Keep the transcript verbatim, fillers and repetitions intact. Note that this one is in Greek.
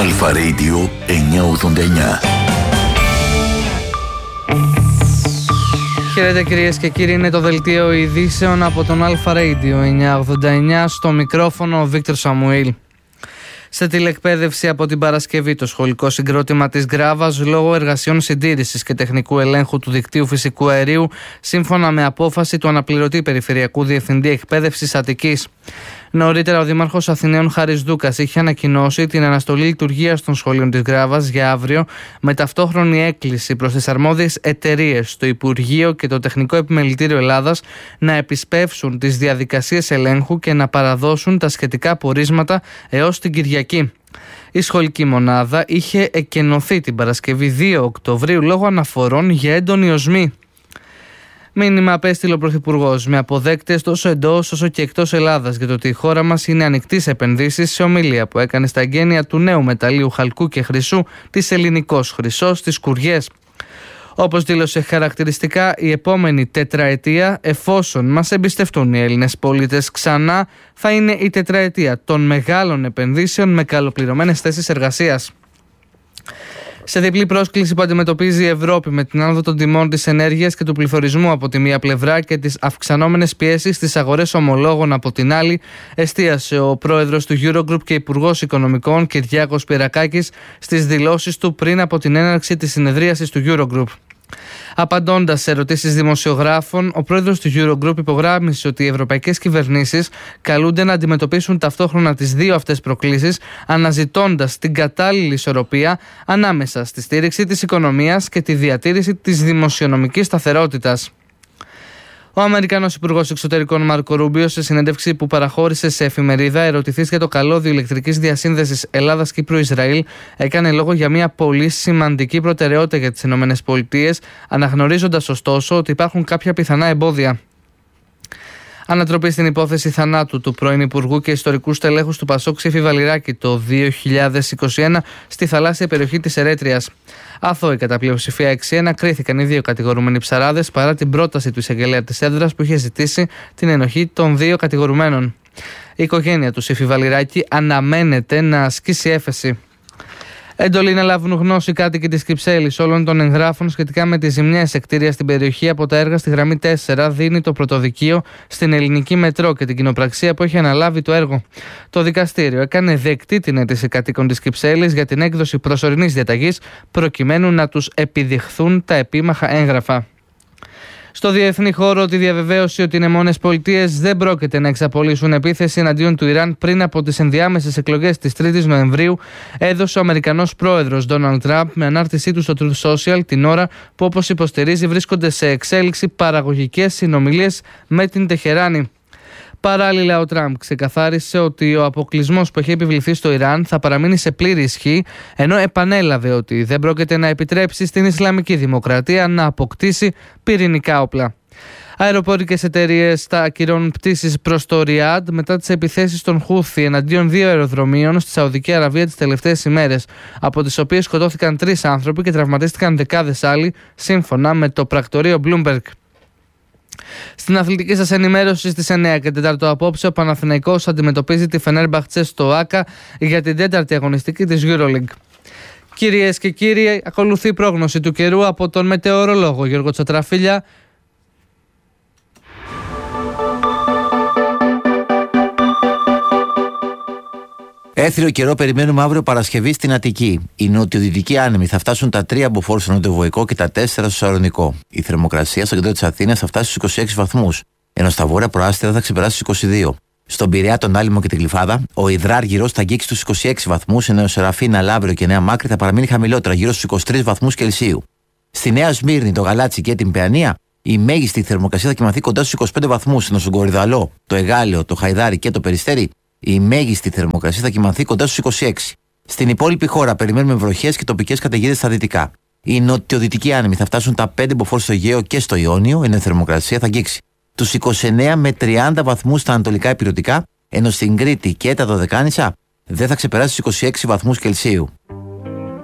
Αλφα Radio εννιακόσια ογδόντα εννιά. Χαίρετε κυρίες και κύριοι, είναι το δελτίο ειδήσεων από τον Αλφα Radio εννιακόσια ογδόντα εννιά, στο μικρόφωνο ο Βίκτορ Σαμουήλ. Σε τηλεκπαίδευση από την Παρασκευή, το σχολικό συγκρότημα της Γκράβας, λόγω εργασιών συντήρησης και τεχνικού ελέγχου του δικτύου φυσικού αερίου, σύμφωνα με απόφαση του αναπληρωτή Περιφερειακού Διευθυντή Εκπαίδευσης Αττικής. Νωρίτερα, ο Δήμαρχος Αθηναίων Χάρης Δούκας είχε ανακοινώσει την αναστολή λειτουργίας των σχολείων της Γκράβας για αύριο, με ταυτόχρονη έκκληση προς τις αρμόδιες εταιρείες, το Υπουργείο και το Τεχνικό Επιμελητήριο Ελλάδας να επισπεύσουν τις διαδικασίες ελέγχου και να παραδώσουν τα σχετικά πορίσματα έως την Κυριακή. Η σχολική μονάδα είχε εκενωθεί την Παρασκευή δύο Οκτωβρίου λόγω αναφορών για έντονη οσμή. Μήνυμα απέστειλε ο Πρωθυπουργός με αποδέκτες τόσο εντός όσο και εκτός Ελλάδας για το ότι η χώρα μας είναι ανοιχτή σε επενδύσεις, σε ομιλία που έκανε στα εγγένεια του νέου μεταλλίου χαλκού και χρυσού της Ελληνικός Χρυσός στις Κουριές. Όπως δήλωσε χαρακτηριστικά, η επόμενη τετραετία, εφόσον μας εμπιστευτούν οι Έλληνες πολίτες ξανά, θα είναι η τετραετία των μεγάλων επενδύσεων με καλοπληρωμένες θέσεις εργασίας. Σε διπλή πρόσκληση που αντιμετωπίζει η Ευρώπη με την άνοδο των τιμών της ενέργειας και του πληθωρισμού από τη μία πλευρά και τις αυξανόμενες πιέσεις στις αγορές ομολόγων από την άλλη, εστίασε ο πρόεδρος του Eurogroup και υπουργός Οικονομικών Κυριάκος Πυρακάκης στις δηλώσεις του πριν από την έναρξη της συνεδρίασης του Eurogroup. Απαντώντας σε ερωτήσεις δημοσιογράφων, ο πρόεδρος του Eurogroup υπογράμμισε ότι οι ευρωπαϊκές κυβερνήσεις καλούνται να αντιμετωπίσουν ταυτόχρονα τις δύο αυτές προκλήσεις, αναζητώντας την κατάλληλη ισορροπία ανάμεσα στη στήριξη της οικονομίας και τη διατήρηση της δημοσιονομικής σταθερότητας. Ο Αμερικανός Υπουργός Εξωτερικών Μάρκο Ρούμπιο, σε συνέντευξη που παραχώρησε σε εφημερίδα, ερωτηθείς για το καλώδιο ηλεκτρικής διασύνδεσης Ελλάδας-Κύπρου-Ισραήλ, έκανε λόγο για μια πολύ σημαντική προτεραιότητα για τις ΗΠΑ, αναγνωρίζοντας ωστόσο ότι υπάρχουν κάποια πιθανά εμπόδια. Ανατροπή στην υπόθεση θανάτου του πρώην Υπουργού και ιστορικού στελέχους του Πασόκ Ψήφι Βαλιράκη το δύο χιλιάδες είκοσι ένα στη θαλάσσια περιοχή της Ερέτριας. Αθώοι κατά πλειοψηφία έξι ένα κρίθηκαν οι δύο κατηγορούμενοι ψαράδες παρά την πρόταση του εισαγγελέα της έδρας που είχε ζητήσει την ενοχή των δύο κατηγορουμένων. Η οικογένεια του Ψήφι Βαλιράκη αναμένεται να ασκήσει έφεση. Εντολή να λάβουν γνώση οι κάτοικοι της Κυψέλης όλων των εγγράφων σχετικά με τις ζημιές σε κτίρια στην περιοχή από τα έργα στη γραμμή τέσσερα δίνει το πρωτοδικείο στην Ελληνική Μετρό και την κοινοπραξία που έχει αναλάβει το έργο. Το δικαστήριο έκανε δεκτή την αίτηση κατοίκων της Κυψέλης για την έκδοση προσωρινής διαταγής προκειμένου να τους επιδειχθούν τα επίμαχα έγγραφα. Στο διεθνή χώρο, τη διαβεβαίωση ότι οι Ηνωμένες Πολιτείες δεν πρόκειται να εξαπολύσουν επίθεση εναντίον του Ιράν πριν από τις ενδιάμεσες εκλογές της τρίτης Νοεμβρίου έδωσε ο Αμερικανός πρόεδρος Ντόναλντ Τραμπ με ανάρτησή του στο Truth Social την ώρα που, όπως υποστηρίζει, βρίσκονται σε εξέλιξη παραγωγικές συνομιλίες με την Τεχεράνη. Παράλληλα, ο Τραμπ ξεκαθάρισε ότι ο αποκλεισμός που έχει επιβληθεί στο Ιράν θα παραμείνει σε πλήρη ισχύ, ενώ επανέλαβε ότι δεν πρόκειται να επιτρέψει στην Ισλαμική Δημοκρατία να αποκτήσει πυρηνικά όπλα. Αεροπορικές εταιρείες θα ακυρώνουν πτήσεις προς το Ριάντ μετά τις επιθέσεις των Χούθι εναντίον δύο αεροδρομίων στη Σαουδική Αραβία τις τελευταίες ημέρες, από τις οποίες σκοτώθηκαν τρεις άνθρωποι και τραυματίστηκαν δεκάδες άλλοι, σύμφωνα με το πρακτορείο Bloomberg. Στην αθλητική σας ενημέρωση στις εννιά και τέσσερα απόψε, ο Παναθηναϊκός αντιμετωπίζει τη Φενέρμπαχτσε στο Άκα για την τέταρτη αγωνιστική της EuroLeague. Κυρίες και κύριοι, ακολουθεί η πρόγνωση του καιρού από τον μετεωρολόγο Γιώργο Τσατραφίλια. Έθριο καιρό περιμένουμε αύριο Παρασκευή στην Αττική. Οι νοτιοδυτικοί άνεμοι θα φτάσουν τα τρία μποφόρ στο νοτιοβοϊκό και τα τέσσερα στο Σαλονικό. Η θερμοκρασία στο κέντρο της Αθήνας θα φτάσει στους είκοσι έξι βαθμούς, ενώ στα βόρεια προάστερα θα ξεπεράσει στους είκοσι δύο. Στον Πειραιά, τον Άλυμο και την Γλυφάδα, ο υδράργυρος θα αγγίξει στους είκοσι έξι βαθμούς, ενώ ο Σεραφίνα, Λαύριο και Νέα Μάκρη θα παραμείνει χαμηλότερα, γύρω στους είκοσι τρεις βαθμούς Κελσίου. Στη Νέα Σμύρνη, το Γαλάτσι και την Παιανία, η μέγιστη θερμοκρασία θα κοιμαθεί κοντά στους είκοσι πέντε βαθμούς, ενώ στον Κορυδαλό, το Εγάλεο, το Χαϊδάρι και το Περιστέρι, η μέγιστη θερμοκρασία θα κοιμαθεί κοντά στους είκοσι έξι. Στην υπόλοιπη χώρα περιμένουμε βροχές και τοπικές καταιγίδες στα δυτικά. Οι νοτιοδυτικοί άνεμοι θα φτάσουν τα πέντε μποφόρ στο Αιγαίο και στο Ιόνιο, ενώ η θερμοκρασία θα αγγίξει τους είκοσι εννέα με τριάντα βαθμούς στα ανατολικά υπηρετικά, ενώ στην Κρήτη και τα Δωδεκάνησα δεν θα ξεπεράσει τους είκοσι έξι βαθμούς Κελσίου.